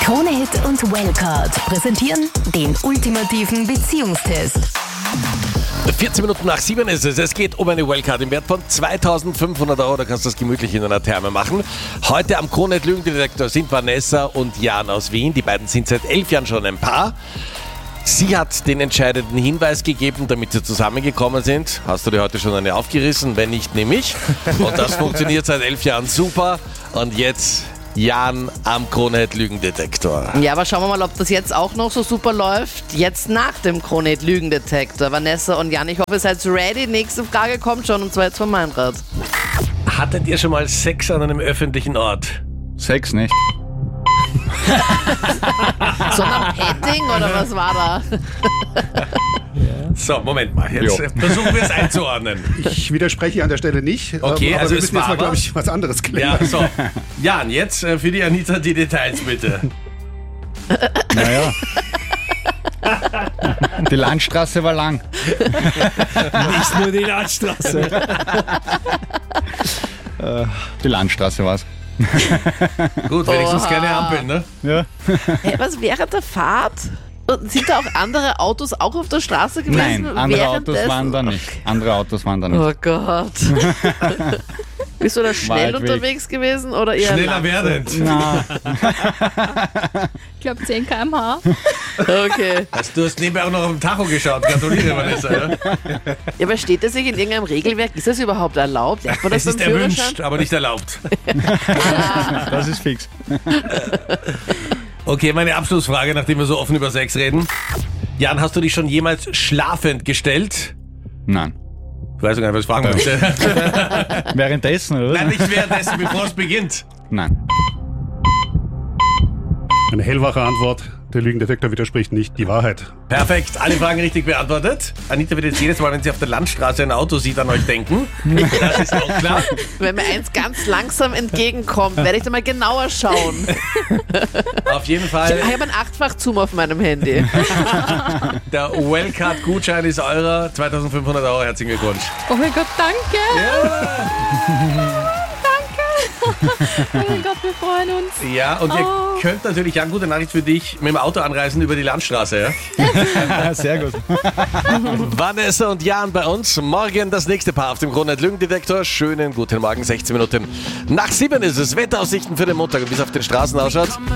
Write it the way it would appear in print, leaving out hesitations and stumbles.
Krone-Hit und Wellcard präsentieren den ultimativen Beziehungstest. 14 Minuten nach 7 ist es. Es geht um eine Wellcard im Wert von 2.500 €. Da kannst du das gemütlich in einer Therme machen. Heute am Krone-Hit Lügendetektor sind Vanessa und Jan aus Wien. Die beiden sind seit 11 Jahren schon ein Paar. Sie hat den entscheidenden Hinweis gegeben, damit sie zusammengekommen sind. Hast du dir heute schon eine aufgerissen? Wenn nicht, nehme ich. Und das funktioniert seit 11 Jahren super. Und jetzt Jan am Krone-Hit Lügendetektor. Ja, aber schauen wir mal, ob das jetzt auch noch so super läuft. Jetzt nach dem Krone-Hit Lügendetektor. Vanessa und Jan, ich hoffe, ihr seid ready. Nächste Frage kommt schon, und zwar jetzt von Meinrad. Hattet ihr schon mal Sex an einem öffentlichen Ort? Sex nicht. Sondern Petting oder was war da? So, Moment mal. Jetzt versuchen wir es einzuordnen. Ich widerspreche an der Stelle nicht. Okay, aber also wir es müssen war jetzt mal, was? glaube ich, was anderes klären. Ja, so. Jan, jetzt für die Anita die Details bitte. Naja. Die Landstraße war lang. Nicht nur die Landstraße. Die Landstraße war's. Gut, wenigstens keine Ampeln, ne? Ja. Hey, was während der Fahrt? Und sind da auch andere Autos auch auf der Straße gewesen? Nein, andere Autos währenddessen? waren da nicht. Andere Autos waren da nicht. Oh Gott. Bist du da schnell Waldweg. unterwegs gewesen oder eher Schneller langsam? werdend. Na, Ich glaube 10 km/h. Okay. Du hast nebenbei auch noch auf dem Tacho geschaut. Gratuliere, Vanessa. Ja? Ja, aber steht das nicht in irgendeinem Regelwerk? Ist das überhaupt erlaubt? Darf man das Es ist beim Führerschein? erwünscht, aber nicht erlaubt. das ist fix. Okay, meine Abschlussfrage, nachdem wir so offen über Sex reden. Jan, hast du dich schon jemals schlafend gestellt? Nein. Ich weiß gar nicht, was ich fragen möchte. Währenddessen, oder? Nein, nicht währenddessen, bevor es beginnt. Nein. Eine hellwache Antwort. Der Lügendetektor widerspricht nicht die Wahrheit. Perfekt, alle Fragen richtig beantwortet. Anita wird jetzt jedes Mal, wenn sie auf der Landstraße ein Auto sieht, an euch denken. Das ist auch klar. Wenn mir eins ganz langsam entgegenkommt, werde ich da mal genauer schauen. Auf jeden Fall, Ich habe einen 8-fach-Zoom auf meinem Handy. der Wellcard-Gutschein ist eurer. 2.500 €, herzlichen Glückwunsch. Oh mein Gott, danke. Oh mein Gott, wir freuen uns. Ja, und ihr könnt natürlich, Jan, gute Nachricht für dich, mit dem Auto anreisen über die Landstraße. Ja? Sehr gut. Vanessa und Jan bei uns. Morgen das nächste Paar auf dem Krone-Hit Lügendetektor. Schönen guten Morgen, 16 Minuten nach 7 ist es. Wettaussichten für den Montag und wie es auf den Straßen ausschaut.